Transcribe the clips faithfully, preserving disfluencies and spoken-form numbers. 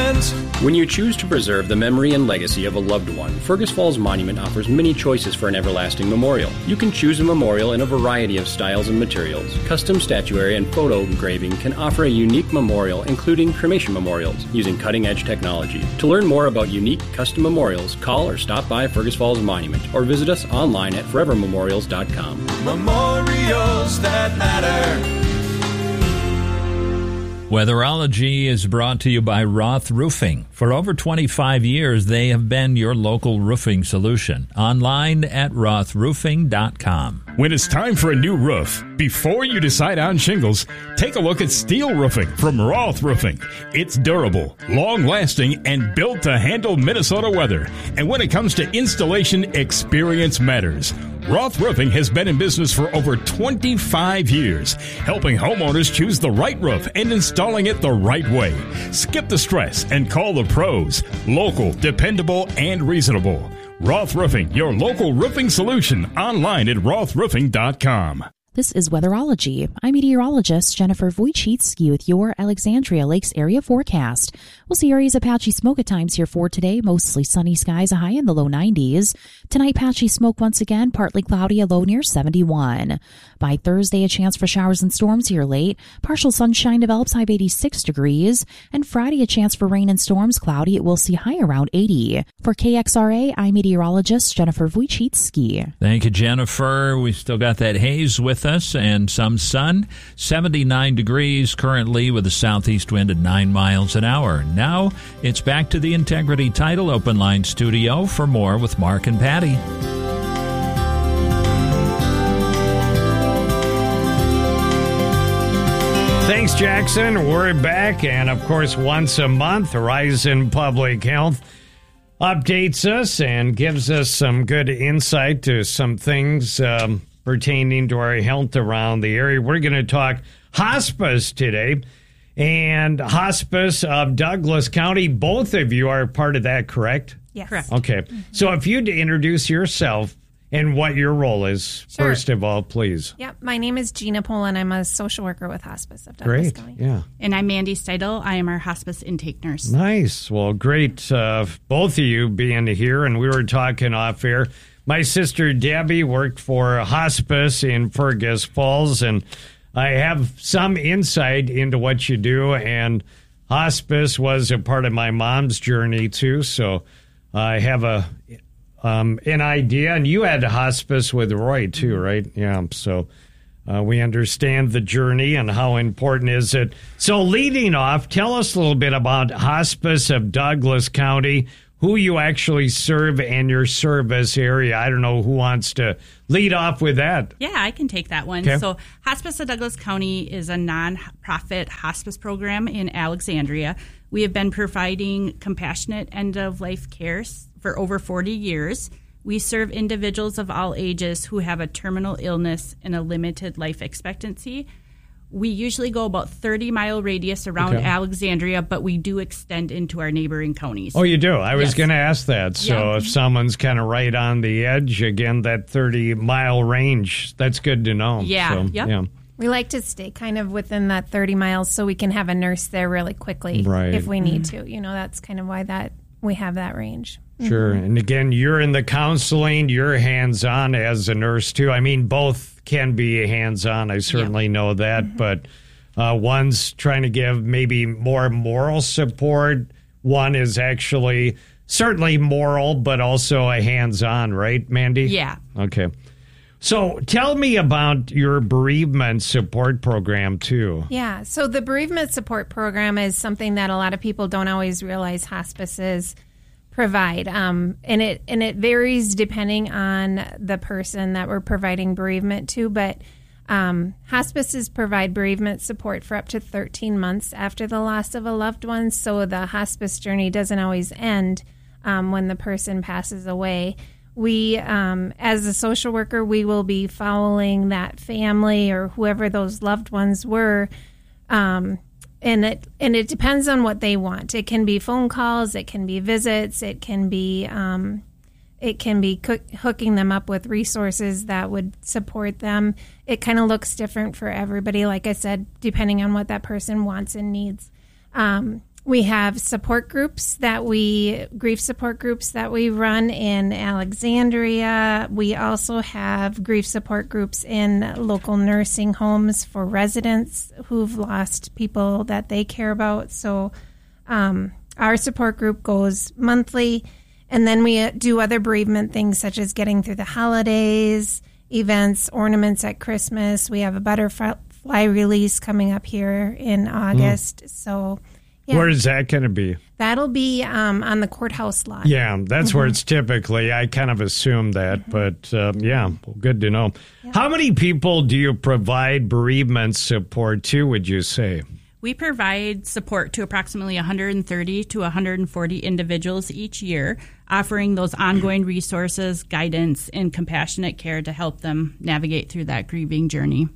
Monument. When you choose to preserve the memory and legacy of a loved one, Fergus Falls Monument offers many choices for an everlasting memorial. You can choose a memorial in a variety of styles and materials. Custom statuary and photo engraving can offer a unique memorial, including cremation memorials, using cutting-edge technology. To learn more about unique custom memorials, call or stop by Fergus Falls Monument, or visit us online at forever memorials dot com. Memorials that matter. Weatherology is brought to you by Roth Roofing. For over twenty-five years, they have been your local roofing solution. Online at roth roofing dot com. When it's time for a new roof, before you decide on shingles, take a look at steel roofing from Roth Roofing. It's durable, long-lasting, and built to handle Minnesota weather. And when it comes to installation, experience matters. Roth Roofing has been in business for over twenty-five years, helping homeowners choose the right roof and installing it the right way. Skip the stress and call the pros. Local, dependable, and reasonable. Roth Roofing, your local roofing solution, online at roth roofing dot com. This is Weatherology. I'm meteorologist Jennifer Wojcicki with your Alexandria Lakes area forecast. We'll see areas of patchy smoke at times here for today. Mostly sunny skies, a high in the low nineties. Tonight, patchy smoke once again, partly cloudy, a low near seventy-one. By Thursday, a chance for showers and storms here late. Partial sunshine develops, high of eighty-six degrees. And Friday, a chance for rain and storms, cloudy. It will see high around eighty. For K X R A, I'm meteorologist Jennifer Wojcicki. Thank you, Jennifer. We still got that haze with us and some sun. seventy-nine degrees currently with a southeast wind at nine miles an hour. Now it's back to the Integrity Title Open Line studio for more with Mark and Patty. Thanks, Jackson. We're back, and of course, once a month, Horizon Public Health updates us and gives us some good insight to some things um, pertaining to our health around the area. We're going to talk hospice today, and hospice of Douglas County. Both of you are part of that, correct? Yes. Correct. Okay. Mm-hmm. So if you'd introduce yourself and what your role is, sure. First of all, please. Yep. My name is Gina Poland. I'm a social worker with Hospice of Douglas Great. County. Yeah. And I'm Mandy Steidel. I am our hospice intake nurse. Nice. Well, great. Uh, both of you being here, and we were talking off air. My sister Debbie worked for hospice in Fergus Falls, and I have some insight into what you do, and hospice was a part of my mom's journey, too, so I have a um, an idea. And you had hospice with Roy, too, right? Yeah, so uh, we understand the journey and how important is it. So leading off, tell us a little bit about Hospice of Douglas County, who you actually serve and your service area. I don't know who wants to lead off with that. Yeah, I can take that one. Okay. So Hospice of Douglas County is a nonprofit hospice program in Alexandria. We have been providing compassionate end-of-life care for over forty years. We serve individuals of all ages who have a terminal illness and a limited life expectancy. We usually go about thirty-mile radius around okay. Alexandria, but we do extend into our neighboring counties. Oh, you do? I was yes. going to ask that. So yeah. if someone's kind of right on the edge, again, that thirty-mile range, that's good to know. Yeah, so, yep. yeah. We like to stay kind of within that thirty miles so we can have a nurse there really quickly right. if we need to. You know, that's kind of why that we have that range. Sure. Mm-hmm. And again, you're in the counseling, you're hands-on as a nurse, too. I mean, both can be hands-on. I certainly yeah. know that. Mm-hmm. But uh, one's trying to give maybe more moral support. One is actually certainly moral, but also a hands-on, right, Mandy? Yeah. Okay. So tell me about your bereavement support program, too. Yeah. So the bereavement support program is something that a lot of people don't always realize hospices provide. Um, and it and it varies depending on the person that we're providing bereavement to. But um, hospices provide bereavement support for up to thirteen months after the loss of a loved one. So the hospice journey doesn't always end um, when the person passes away. We, um, as a social worker, we will be following that family or whoever those loved ones were. Um, and it and it depends on what they want. It can be phone calls, it can be visits, it can be um, it can be cook, hooking them up with resources that would support them. It kind of looks different for everybody, like I said, depending on what that person wants and needs. Um, We have support groups that we, grief support groups that we run in Alexandria. We also have grief support groups in local nursing homes for residents who've lost people that they care about. So um, our support group goes monthly. And then we do other bereavement things such as getting through the holidays, events, ornaments at Christmas. We have a butterfly release coming up here in August. Mm. So... yeah. Where is that going to be? That'll be um, on the courthouse lot. Yeah, that's mm-hmm. where it's typically. I kind of assumed that, mm-hmm. but um, yeah, well, good to know. Yeah. How many people do you provide bereavement support to, would you say? We provide support to approximately one hundred thirty to one hundred forty individuals each year, offering those ongoing resources, guidance, and compassionate care to help them navigate through that grieving journey.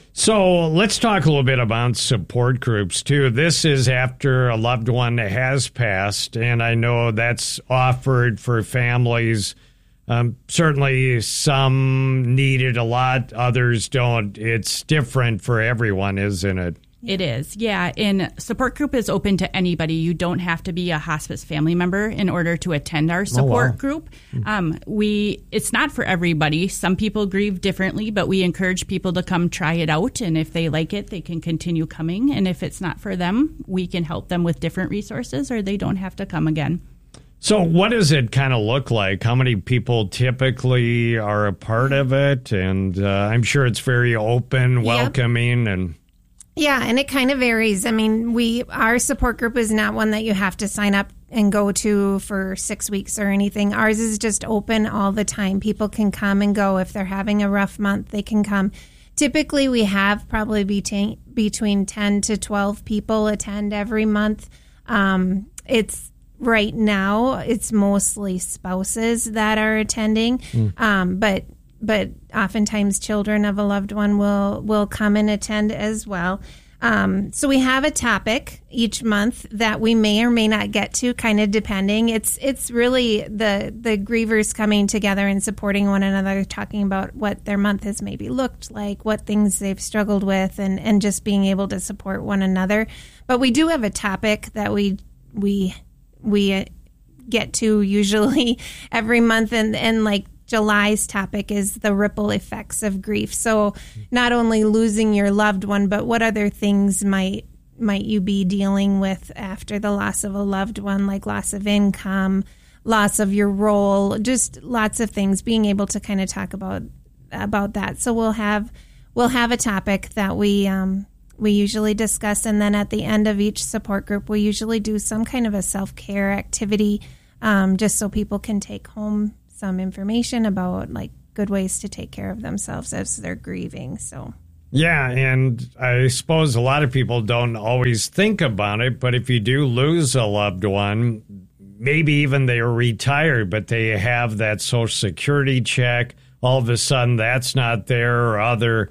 So let's talk a little bit about support groups, too. This is after a loved one has passed, and I know that's offered for families. Um, certainly some need it a lot, others don't. It's different for everyone, isn't it? It is, yeah. And support group is open to anybody. You don't have to be a hospice family member in order to attend our support oh, wow. group. Um, we it's not for everybody. Some people grieve differently, but we encourage people to come try it out. And if they like it, they can continue coming. And if it's not for them, we can help them with different resources, or they don't have to come again. So what does it kind of look like? How many people typically are a part of it? And uh, I'm sure it's very open, welcoming, yep. and... Yeah, and it kind of varies. I mean, we our support group is not one that you have to sign up and go to for six weeks or anything. Ours is just open all the time. People can come and go. If they're having a rough month, they can come. Typically, we have probably between between ten to twelve people attend every month. Um, it's right now, it's mostly spouses that are attending, mm. um, but but oftentimes children of a loved one will, will come and attend as well. Um, so we have a topic each month that we may or may not get to, kind of depending. It's it's really the, the grievers coming together and supporting one another, talking about what their month has maybe looked like, what things they've struggled with, and, and just being able to support one another. But we do have a topic that we we we get to usually every month, and, and like July's topic is the ripple effects of grief. So not only losing your loved one, but what other things might might you be dealing with after the loss of a loved one, like loss of income, loss of your role, just lots of things, being able to kind of talk about about that. So we'll have we'll have a topic that we um, we usually discuss, and then at the end of each support group, we usually do some kind of a self-care activity, um, just so people can take home some information about like good ways to take care of themselves as they're grieving. So yeah, and I suppose a lot of people don't always think about it, but if you do lose a loved one, maybe even they are retired, but they have that Social Security check, all of a sudden that's not there, or other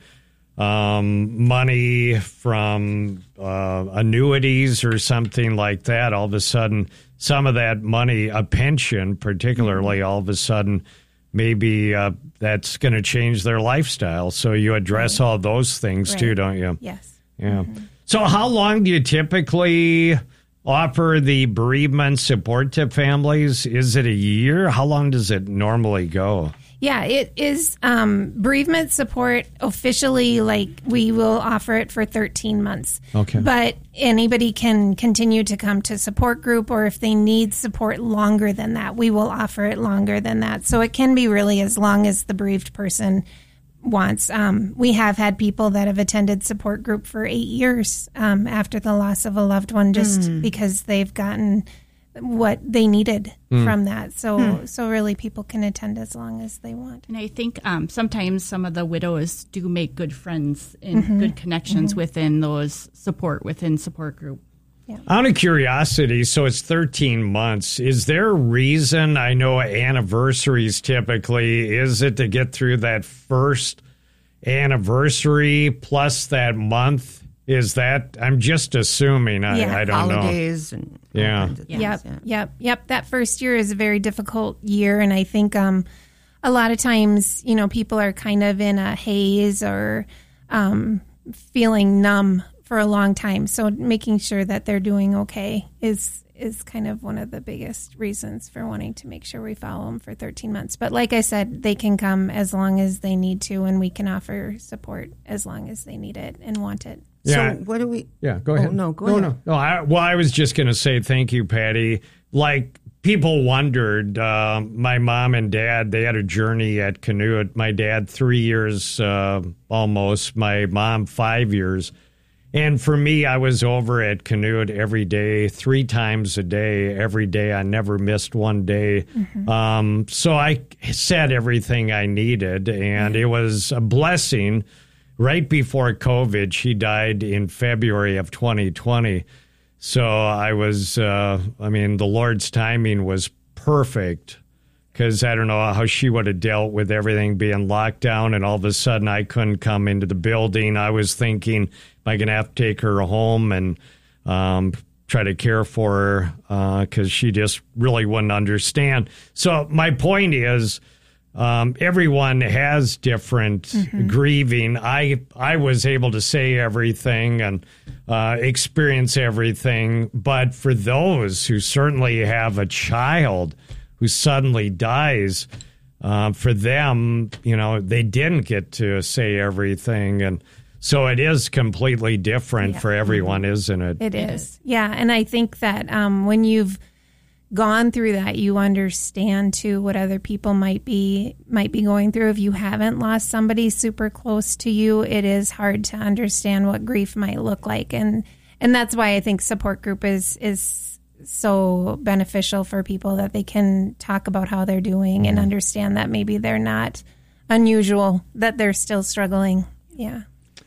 um, money from uh, annuities or something like that, all of a sudden some of that money, a pension particularly, all of a sudden maybe uh, that's going to change their lifestyle. So you address right. all those things right. too, don't you? Yes. Yeah. Mm-hmm. So how long do you typically offer the bereavement support to families? Is it a year? How long does it normally go? Yeah, it is um, bereavement support officially, like we will offer it for thirteen months. Okay. But anybody can continue to come to support group, or if they need support longer than that, we will offer it longer than that. So it can be really as long as the bereaved person wants. Um, we have had people that have attended support group for eight years um, after the loss of a loved one, just mm. because they've gotten what they needed mm. from that. So mm. so really people can attend as long as they want. And I think um, sometimes some of the widows do make good friends and mm-hmm. good connections mm-hmm. within those support, within support group. Yeah. Out of curiosity, so it's thirteen months. Is there a reason? I know anniversaries typically, is it to get through that first anniversary plus that month? Is that, I'm just assuming, I, yeah, I don't holidays know. Holidays and all yeah. kinds of things. Yep, yeah. yep, yep. That first year is a very difficult year, and I think um, a lot of times, you know, people are kind of in a haze or um, feeling numb for a long time. So making sure that they're doing okay is is kind of one of the biggest reasons for wanting to make sure we follow them for thirteen months. But like I said, they can come as long as they need to, and we can offer support as long as they need it and want it. Yeah. So what do we? Yeah, go ahead. Oh, no, go no, ahead. No, no. I, well, I was just going to say thank you, Patty. Like, people wondered, uh, my mom and dad, they had a journey at Canute. My dad, three years uh, almost. My mom, five years. And for me, I was over at Canute every day, three times a day, every day. I never missed one day. Mm-hmm. Um, so I said everything I needed, and mm-hmm. it was a blessing. Right before COVID, she died in February of twenty twenty. So I was, uh, I mean, the Lord's timing was perfect, because I don't know how she would have dealt with everything being locked down, and all of a sudden I couldn't come into the building. I was thinking, am I going to have to take her home and um, try to care for her, because uh, she just really wouldn't understand. So my point is, um, everyone has different mm-hmm. grieving. I I was able to say everything and uh, experience everything, but for those who certainly have a child who suddenly dies, uh, for them, you know, they didn't get to say everything. And so it is completely different yeah. for everyone, mm-hmm. isn't it? It is. Yeah. And I think that um, when you've gone through that, you understand too what other people might be might be going through. If you haven't lost somebody super close to you, it is hard to understand what grief might look like. And and that's why I think support group is is so beneficial for people, that they can talk about how they're doing mm-hmm. and understand that maybe they're not unusual, that they're still struggling. Yeah.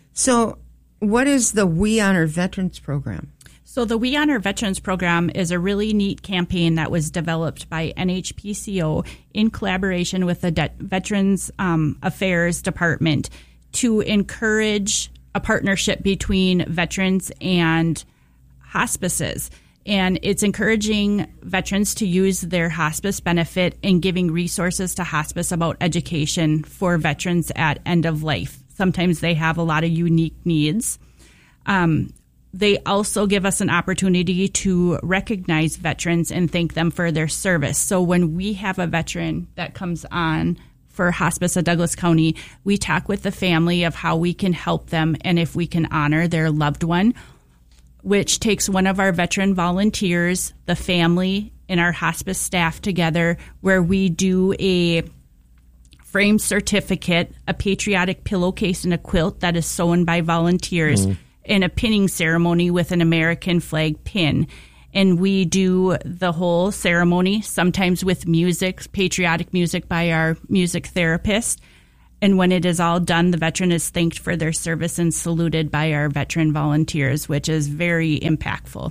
So what is the We Honor Veterans program? So the We Honor Veterans program is a really neat campaign that was developed by N H P C O in collaboration with the De- Veterans um, Affairs Department to encourage a partnership between veterans and hospices. And it's encouraging veterans to use their hospice benefit and giving resources to hospice about education for veterans at end of life. Sometimes they have a lot of unique needs. Um, they also give us an opportunity to recognize veterans and thank them for their service. So when we have a veteran that comes on for hospice at Douglas County, we talk with the family of how we can help them and if we can honor their loved one, which takes one of our veteran volunteers, the family, and our hospice staff together, where we do a framed certificate, a patriotic pillowcase, and a quilt that is sewn by volunteers, mm. and a pinning ceremony with an American flag pin. And we do the whole ceremony, sometimes with music, patriotic music by our music therapist. And when it is all done, the veteran is thanked for their service and saluted by our veteran volunteers, which is very impactful.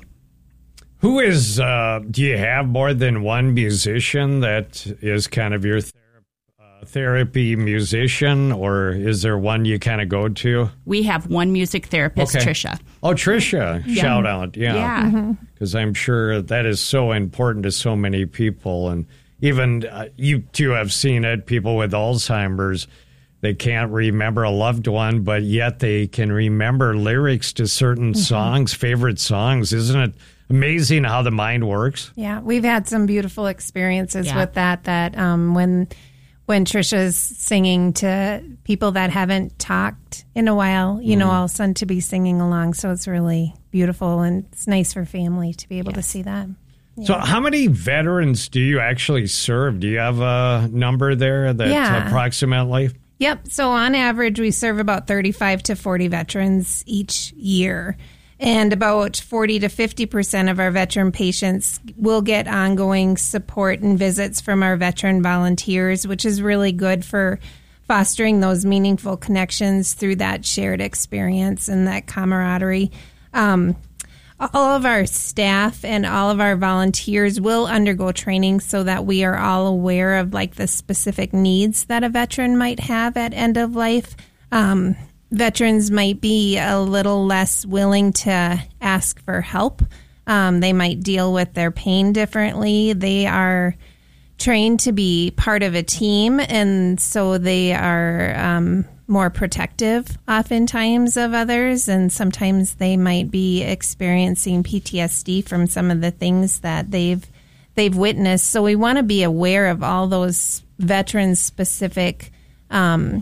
Who is, uh, do you have more than one musician that is kind of your ther- uh, therapy musician, or is there one you kind of go to? We have one music therapist, okay. Tricia. Oh, Tricia, yeah. Shout out. Yeah. Yeah. Because mm-hmm. I'm sure that is so important to so many people. And even uh, you two have seen it, people with Alzheimer's. They can't remember a loved one, but yet they can remember lyrics to certain mm-hmm. songs, favorite songs. Isn't it amazing how the mind works? Yeah, we've had some beautiful experiences yeah. with that, that um, when when Trisha's singing to people that haven't talked in a while, you mm. know, all of a sudden to be singing along. So it's really beautiful, and it's nice for family to be able yes. to see that. Yeah. So how many veterans do you actually serve? Do you have a number there that yeah. approximately? Yep. So on average, we serve about thirty-five to forty veterans each year. And about forty to fifty percent of our veteran patients will get ongoing support and visits from our veteran volunteers, which is really good for fostering those meaningful connections through that shared experience and that camaraderie. Um, all of our staff and all of our volunteers will undergo training so that we are all aware of like the specific needs that a veteran might have at end of life. Um, veterans might be a little less willing to ask for help. Um, they might deal with their pain differently. They are trained to be part of a team, and so they are um, more protective oftentimes of others, and sometimes they might be experiencing P T S D from some of the things that they've they've witnessed. So we want to be aware of all those veterans specific um,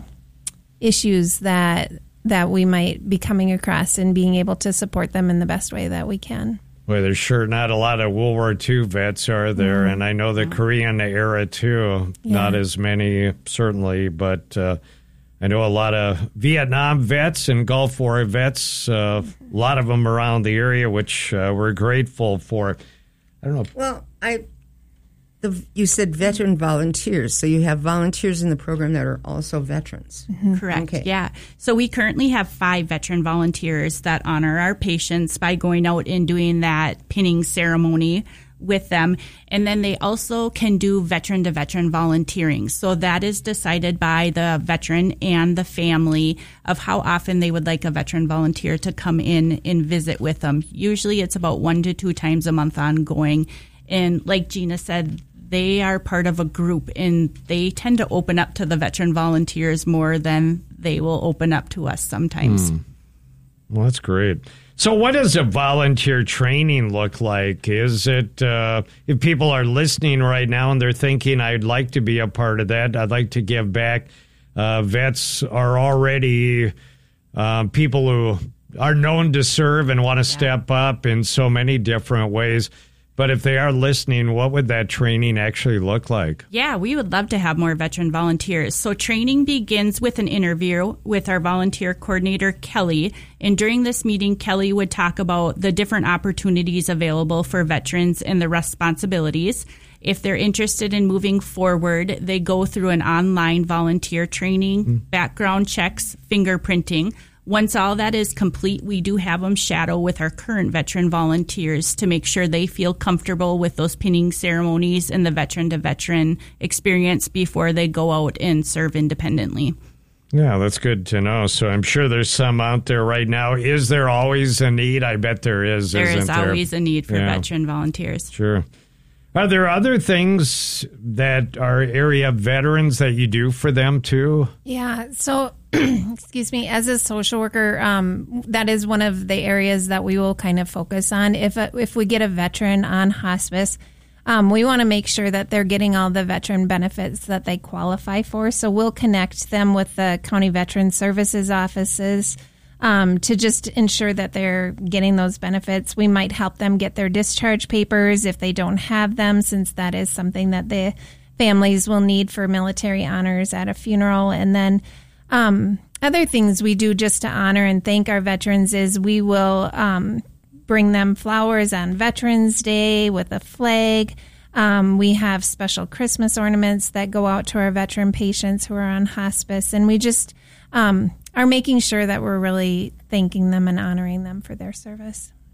issues that that we might be coming across, and being able to support them in the best way that we can. Well, there's sure not a lot of World War Two vets, are there? Mm. And I know the Korean era, too. Yeah. Not as many, certainly, but uh, I know a lot of Vietnam vets and Gulf War vets, uh, a lot of them around the area, which uh, we're grateful for. I don't know. Well, I... The, you said veteran volunteers, so you have volunteers in the program that are also veterans. Mm-hmm. Correct, okay. Yeah. So we currently have five veteran volunteers that honor our patients by going out and doing that pinning ceremony with them. And then they also can do veteran-to-veteran volunteering. So that is decided by the veteran and the family of how often they would like a veteran volunteer to come in and visit with them. Usually it's about one to two times a month ongoing. And like Gina said, they are part of a group, and they tend to open up to the veteran volunteers more than they will open up to us sometimes. Mm. Well, that's great. So what does a volunteer training look like? Is it, uh, if people are listening right now and they're thinking, I'd like to be a part of that, I'd like to give back, uh, vets are already uh, people who are known to serve and want to yeah. step up in so many different ways. But if they are listening, what would that training actually look like? Yeah, we would love to have more veteran volunteers. So training begins with an interview with our volunteer coordinator, Kelly. And during this meeting, Kelly would talk about the different opportunities available for veterans and the responsibilities. If they're interested in moving forward, they go through an online volunteer training, mm. background checks, fingerprinting. Once all that is complete, we do have them shadow with our current veteran volunteers to make sure they feel comfortable with those pinning ceremonies and the veteran-to-veteran experience before they go out and serve independently. Yeah, that's good to know. So I'm sure there's some out there right now. Is there always a need? I bet there is, there isn't is there? always a need for yeah. veteran volunteers. Sure. Are there other things that are area veterans that you do for them, too? Yeah, so... excuse me, as a social worker, um, that is one of the areas that we will kind of focus on. If a, if we get a veteran on hospice, um, we want to make sure that they're getting all the veteran benefits that they qualify for. So we'll connect them with the County Veteran Services offices um, to just ensure that they're getting those benefits. We might help them get their discharge papers if they don't have them, since that is something that the families will need for military honors at a funeral. And then Um, other things we do just to honor and thank our veterans is we will um, bring them flowers on Veterans Day with a flag. Um, we have special Christmas ornaments that go out to our veteran patients who are on hospice, and we just um, are making sure that we're really thanking them and honoring them for their service.